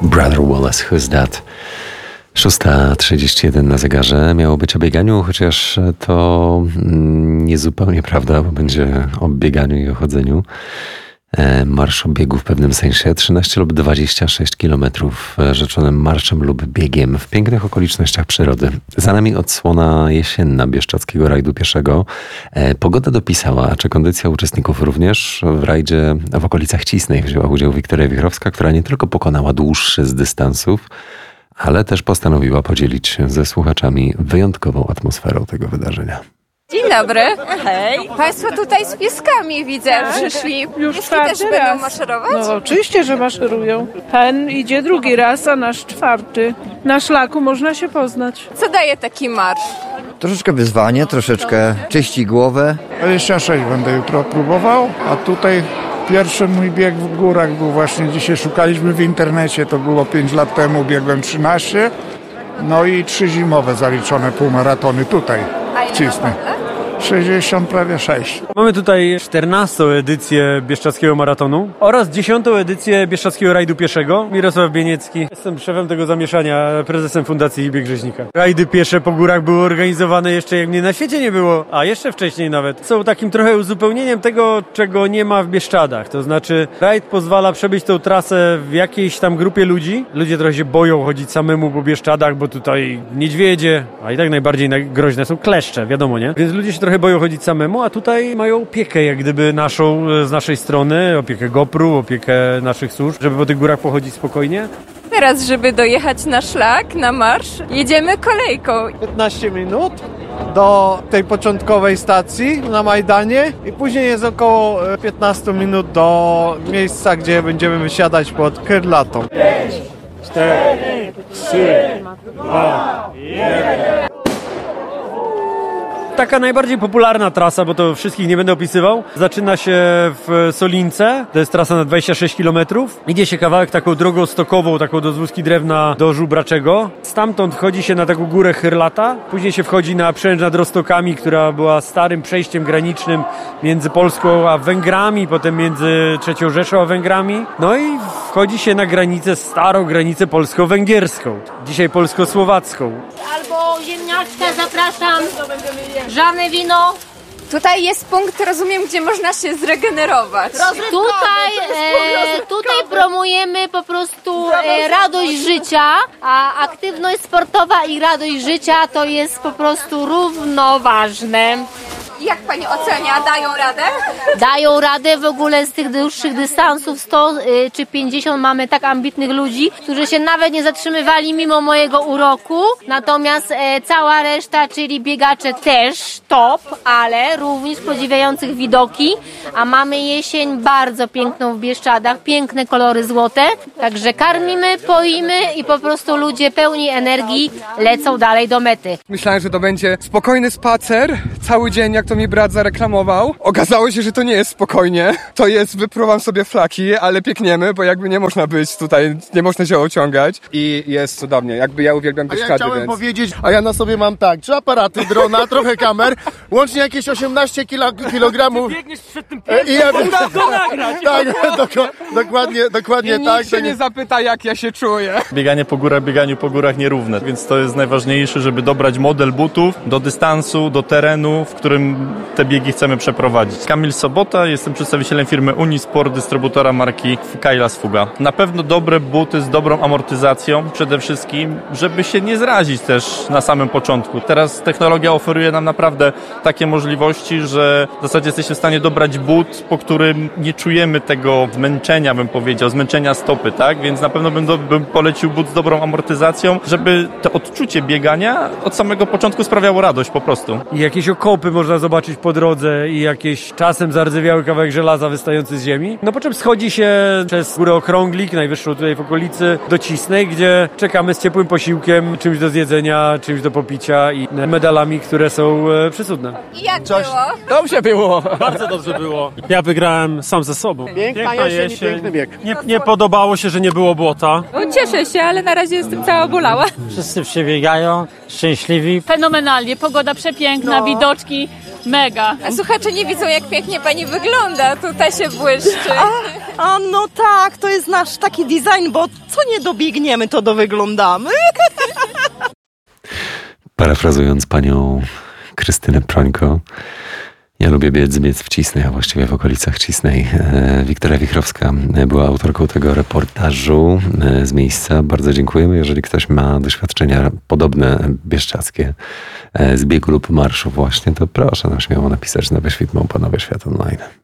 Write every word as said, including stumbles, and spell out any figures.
Brother Wallace, Who's That? szósta trzydzieści jeden na zegarze. Miało być o bieganiu, chociaż to niezupełnie prawda, bo będzie o bieganiu i o chodzeniu. Marsz o biegu w pewnym sensie, trzynaście lub dwadzieścia sześć kilometrów rzeczonym marszem lub biegiem w pięknych okolicznościach przyrody. Za nami odsłona jesienna Bieszczadzkiego Rajdu Pieszego. Pogoda dopisała, a czy kondycja uczestników również? W rajdzie w okolicach Cisnej wzięła udział Wiktoria Wichrowska, która nie tylko pokonała dłuższy z dystansów, ale też postanowiła podzielić się ze słuchaczami wyjątkową atmosferą tego wydarzenia. Dzień dobry. Hej. Państwo tutaj z pieskami widzę, przyszli. Już Pieski też raz. będą maszerować? No oczywiście, że maszerują. Ten idzie drugi raz, a nasz czwarty. Na szlaku można się poznać. Co daje taki marsz? Troszeczkę wyzwanie, troszeczkę czyści głowę. dwadzieścia sześć będę jutro próbował, a tutaj pierwszy mój bieg w górach był właśnie dzisiaj, szukaliśmy w internecie, to było pięć lat temu, biegłem trzynaście, no i trzy zimowe zaliczone półmaratony tutaj, w Cisnej. sześćdziesiąt prawie sześć. Mamy tutaj czternastą edycję Bieszczadzkiego Maratonu oraz dziesiątą edycję Bieszczadzkiego Rajdu Pieszego. Mirosław Bieniecki. Jestem szefem tego zamieszania, prezesem Fundacji Bieg Rzeźnika. Rajdy piesze po górach były organizowane jeszcze jak mnie na świecie nie było, a jeszcze wcześniej nawet. Są takim trochę uzupełnieniem tego, czego nie ma w Bieszczadach. To znaczy rajd pozwala przebyć tą trasę w jakiejś tam grupie ludzi. Ludzie trochę się boją chodzić samemu po Bieszczadach, bo tutaj niedźwiedzie, a i tak najbardziej groźne są kleszcze, wiadomo, nie? Więc ludzie się trochę boją chodzić samemu, a tutaj mają opiekę jak gdyby naszą, z naszej strony, opiekę GoPru, opiekę naszych służb, żeby po tych górach pochodzić spokojnie. Teraz, żeby dojechać na szlak, na marsz, jedziemy kolejką. piętnaście minut do tej początkowej stacji na Majdanie i później jest około piętnaście minut do miejsca, gdzie będziemy wysiadać pod Kyrlatą. pięć, cztery, trzy, dwa, jeden. Taka najbardziej popularna trasa, bo to wszystkich nie będę opisywał, zaczyna się w Solince, to jest trasa na dwadzieścia sześć kilometrów. Idzie się kawałek taką drogą stokową, taką do Złuski Drewna, do Żubraczego. Stamtąd chodzi się na taką górę Chyrlata, później się wchodzi na przełęcz nad Roztokami, która była starym przejściem granicznym między Polską a Węgrami, potem między Trzecią Rzeszą a Węgrami. No i wchodzi się na granicę, starą granicę polsko-węgierską, dzisiaj polsko-słowacką. Albo ziemniaczka, zapraszam. Żadne wino. Tutaj jest punkt, rozumiem, gdzie można się zregenerować. Tutaj, e, tutaj promujemy po prostu e, radość życia, a aktywność sportowa i radość życia to jest po prostu równoważne. Jak pani ocenia? Dają radę? Dają radę w ogóle z tych dłuższych dystansów, sto y, czy pięćdziesiąt mamy tak ambitnych ludzi, którzy się nawet nie zatrzymywali mimo mojego uroku. Natomiast e, cała reszta, czyli biegacze też top, ale również podziwiających widoki. A mamy jesień bardzo piękną w Bieszczadach, piękne kolory złote. Także karmimy, poimy i po prostu ludzie pełni energii lecą dalej do mety. Myślałem, że to będzie spokojny spacer, cały dzień, jak to mi brat zareklamował. Okazało się, że to nie jest spokojnie. To jest, wypruwam sobie flaki, ale piękniemy, bo jakby nie można być tutaj, nie można się ociągać. I jest cudownie, jakby ja uwielbiam Bieszczady, A ja chciałem więc... powiedzieć, a ja na sobie mam tak, trzy aparaty, drona, trochę kamer, łącznie jakieś osiemnaście kilogramów. Ty biegniesz przed tym I ja to nagrać. Tak, doko, dokładnie, dokładnie I tak. nikt się nie zapyta, jak ja się czuję. Bieganie po górach, bieganiu po górach nierówne, więc to jest najważniejsze, żeby dobrać model butów do dystansu, do terenu, w którym te biegi chcemy przeprowadzić. Kamil Sobota, jestem przedstawicielem firmy Unisport, dystrybutora marki Kailas Fuga. Na pewno dobre buty z dobrą amortyzacją przede wszystkim, żeby się nie zrazić też na samym początku. Teraz technologia oferuje nam naprawdę takie możliwości, że w zasadzie jesteśmy w stanie dobrać but, po którym nie czujemy tego zmęczenia, bym powiedział, zmęczenia stopy, tak? Więc na pewno bym, do, bym polecił but z dobrą amortyzacją, żeby to odczucie biegania od samego początku sprawiało radość po prostu. I jakieś okopy można zobaczyć po drodze i jakiś czasem zardzewiały kawałek żelaza wystający z ziemi. No po czym schodzi się przez górę Okrąglik, najwyższą tutaj w okolicy, do Cisnej, gdzie czekamy z ciepłym posiłkiem, czymś do zjedzenia, czymś do popicia i medalami, które są e, przysudne. I jak Coś... było? Dobrze było. Bardzo dobrze było. Ja wygrałem sam ze sobą. Piękna, Piękna jesień, jesień. Piękny bieg. Nie, nie podobało się, że nie było błota. No, cieszę się, ale na razie jestem cała bolała. Wszyscy przebiegają. szczęśliwi. Fenomenalnie, pogoda przepiękna, No. widoczki mega. A słuchacze nie widzą, jak pięknie pani wygląda. Tutaj się błyszczy. A no tak, to jest nasz taki design, bo co nie dobiegniemy, to dowyglądamy. Parafrazując panią Krystynę Prońko, ja lubię biec, biec w Cisnej, a właściwie w okolicach Cisnej. E, Wiktoria Wichrowska była autorką tego reportażu e, z miejsca. Bardzo dziękujemy. Jeżeli ktoś ma doświadczenia podobne bieszczackie e, z biegu lub marszu właśnie, to proszę nam śmiało napisać na wyświt małpa nowy świat online.